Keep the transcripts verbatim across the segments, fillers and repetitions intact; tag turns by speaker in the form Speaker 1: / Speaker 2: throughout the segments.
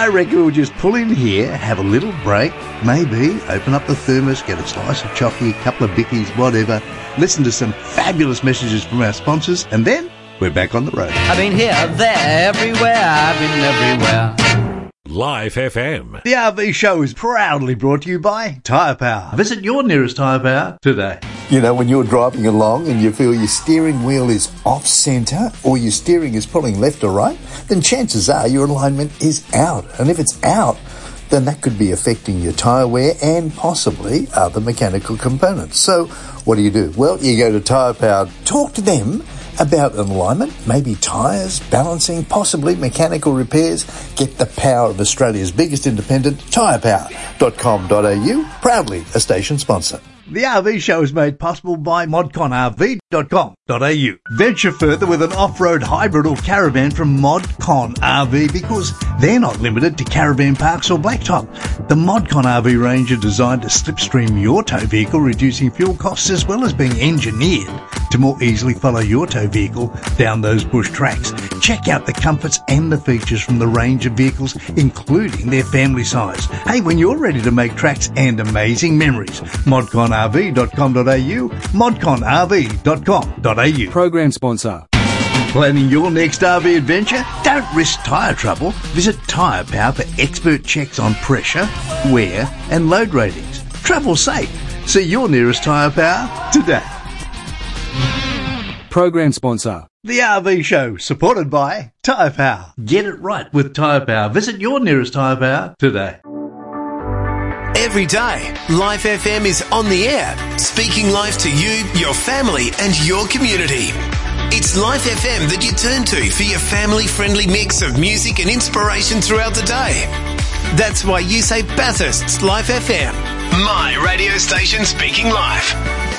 Speaker 1: I reckon we'll just pull in here, have a little break, maybe open up the thermos, get a slice of chocolate, a couple of bickies, whatever, listen to some fabulous messages from our sponsors, and then we're back on the road.
Speaker 2: I've been here, there, everywhere, I've been everywhere.
Speaker 3: Live F M.
Speaker 1: The R V Show is proudly brought to you by Tyre Power. Visit your nearest Tyre Power today.
Speaker 4: You know, when you're driving along and you feel your steering wheel is off-centre or your steering is pulling left or right, then chances are your alignment is out. And if it's out, then that could be affecting your tyre wear and possibly other mechanical components. So what do you do? Well, you go to Tyre Power, talk to them about an alignment, maybe tyres, balancing, possibly mechanical repairs. Get the power of Australia's biggest independent, tyre power dot com dot a u, proudly a station sponsor.
Speaker 1: The R V Show is made possible by modcon r v dot com dot a u. Venture further with an off-road hybrid or caravan from Modcon R V because they're not limited to caravan parks or blacktop. The Modcon R V range are designed to slipstream your tow vehicle, reducing fuel costs as well as being engineered to more easily follow your tow vehicle down those bush tracks. Check out the comforts and the features from the range of vehicles, including their family size. Hey, when you're ready to make tracks and amazing memories, modcon r v dot com dot a u, modcon r v dot com dot a u.
Speaker 5: Program sponsor.
Speaker 1: Planning your next R V adventure? Don't risk tyre trouble. Visit Tyre Power for expert checks on pressure, wear and load ratings. Travel safe. See your nearest Tyre Power today.
Speaker 5: Program sponsor.
Speaker 1: The R V Show, supported by Tyre Power. Get it right with Tyre Power. Visit your nearest Tyre Power today.
Speaker 6: Every day, Life F M is on the air, speaking life to you, your family and your community. It's Life F M that you turn to for your family-friendly mix of music and inspiration throughout the day. That's why you say Bathurst's Life F M, my radio station speaking life.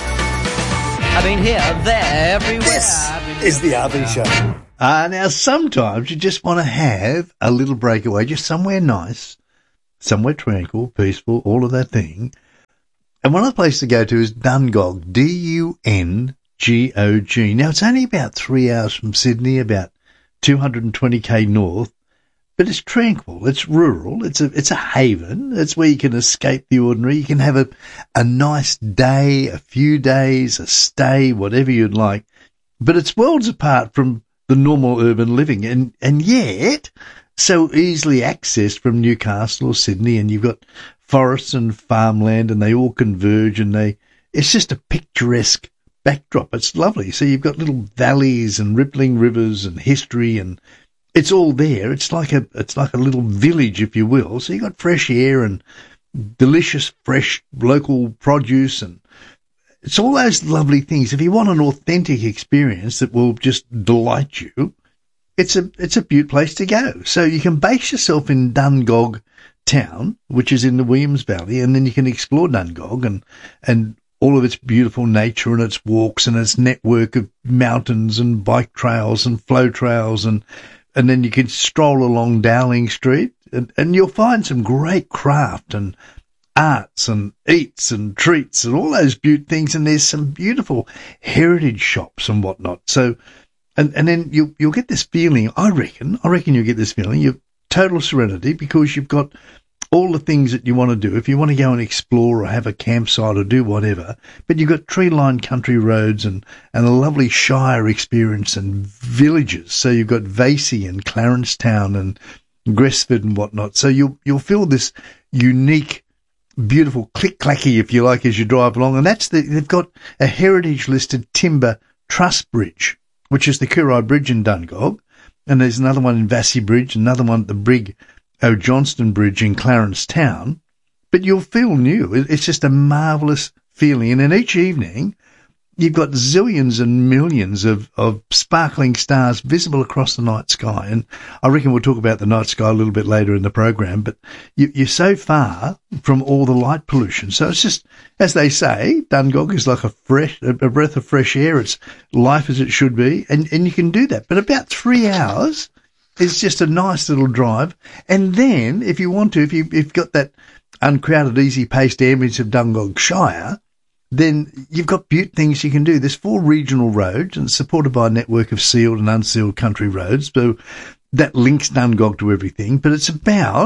Speaker 2: I've been here, there, everywhere.
Speaker 4: This
Speaker 2: I've been
Speaker 4: is the R V Show.
Speaker 1: Uh, now, sometimes you just want to have a little breakaway, just somewhere nice, somewhere tranquil, peaceful, all of that thing. And one of the places to go to is Dungog, D U N G O G. Now, it's only about three hours from Sydney, about two hundred twenty k north, but it's tranquil, it's rural, it's a it's a haven. It's where you can escape the ordinary. You can have a, a nice day, a few days, a stay, whatever you'd like. But it's worlds apart from the normal urban living, and, and yet so easily accessed from Newcastle or Sydney, and you've got forests and farmland, and they all converge, and they it's just a picturesque backdrop. It's lovely. So you've got little valleys and rippling rivers and history, and it's all there. It's like a it's like a little village, if you will. So you've got fresh air and delicious, fresh local produce, and it's all those lovely things. If you want an authentic experience that will just delight you, it's a it's a beaut place to go. So you can base yourself in Dungog town, which is in the Williams Valley, and then you can explore Dungog and and all of its beautiful nature and its walks and its network of mountains and bike trails and flow trails, and and then you can stroll along Dowling Street, and, and you'll find some great craft and arts and eats and treats and all those beaut things, and there's some beautiful heritage shops and whatnot. So, and and then you you'll get this feeling. I reckon. I reckon you'll get this feeling. You've total serenity because you've got all the things that you want to do. If you want to go and explore or have a campsite or do whatever, but you've got tree-lined country roads and, and a lovely shire experience and villages. So you've got Vasey and Clarence Town and Gresford and whatnot. So you'll, you'll feel this unique, beautiful click-clacky, if you like, as you drive along. And that's the, they've got a heritage-listed timber truss bridge, which is the Kurai Bridge in Dungog. And there's another one in Vassy Bridge, another one at the Brig O'Johnston Bridge in Clarence Town, but you'll feel new. It's just a marvellous feeling. And then each evening, you've got zillions and millions of, of sparkling stars visible across the night sky. And I reckon we'll talk about the night sky a little bit later in the program, but you, you're so far from all the light pollution. So it's just, as they say, Dungog is like a fresh, a breath of fresh air. It's life as it should be, and, and you can do that. But about three hours is just a nice little drive. And then, if you want to, if, you, if you've got that uncrowded, easy-paced ambience of Dungog Shire, then you've got beaut things you can do. There's four regional roads, and supported by a network of sealed and unsealed country roads, so that links Dungog to everything. But it's about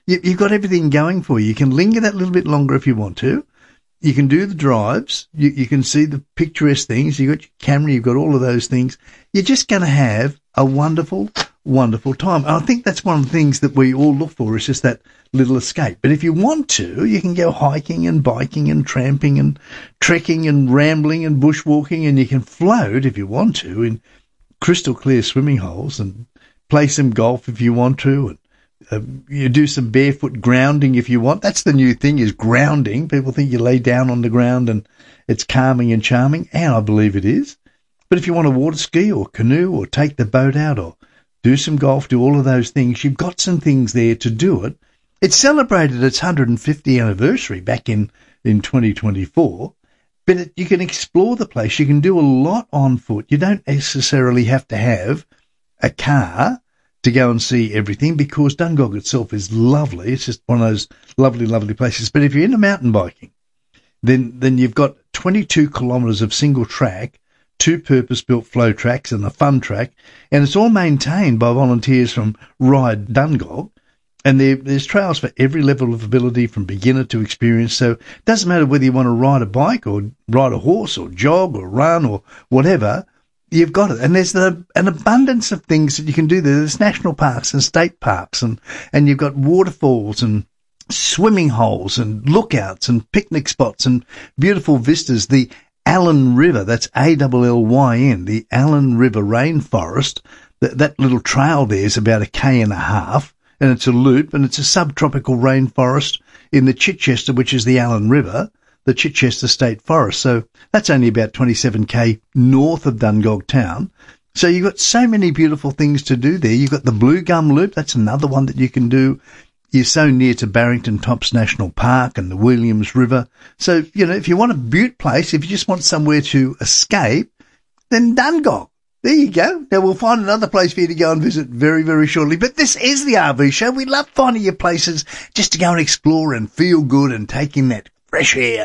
Speaker 1: you, you've got everything going for you. You can linger that little bit longer if you want to. You can do the drives. You, you can see the picturesque things. You've got your camera. You've got all of those things. You're just going to have a wonderful, wonderful time. And I think that's one of the things that we all look for is just that little escape. But if you want to, you can go hiking and biking and tramping and trekking and rambling and bushwalking, and you can float if you want to in crystal clear swimming holes and play some golf if you want to, and Uh, you do some barefoot grounding if you want. That's the new thing, is grounding. People think you lay down on the ground and it's calming and charming, and I believe it is. But if you want to water ski or canoe or take the boat out or do some golf, do all of those things, you've got some things there to do it. It celebrated its one hundred fiftieth anniversary back in, in twenty twenty-four, but it, you can explore the place. You can do a lot on foot. You don't necessarily have to have a car to go and see everything, because Dungog itself is lovely. It's just one of those lovely, lovely places. But if you're into mountain biking, then then you've got twenty-two kilometres of single track, two purpose-built flow tracks and a fun track, and it's all maintained by volunteers from Ride Dungog. And there, there's trails for every level of ability, from beginner to experienced. So it doesn't matter whether you want to ride a bike or ride a horse or jog or run or whatever. You've got it. And there's the, an abundance of things that you can do there. There's national parks and state parks, and, and you've got waterfalls and swimming holes and lookouts and picnic spots and beautiful vistas. The Allen River, that's A L L Y N, the Allen River Rainforest, that, that little trail there is about a K and a half, and it's a loop, and it's a subtropical rainforest in the Chichester, which is the Allen River, the Chichester State Forest. So that's only about twenty-seven K north of Dungog town. So you've got so many beautiful things to do there. You've got the Blue Gum Loop. That's another one that you can do. You're so near to Barrington Tops National Park and the Williams River. So, you know, if you want a beaut place, if you just want somewhere to escape, then Dungog. There you go. Now, we'll find another place for you to go and visit very, very shortly. But this is the R V Show. We love finding you places just to go and explore and feel good and take in that fresh air.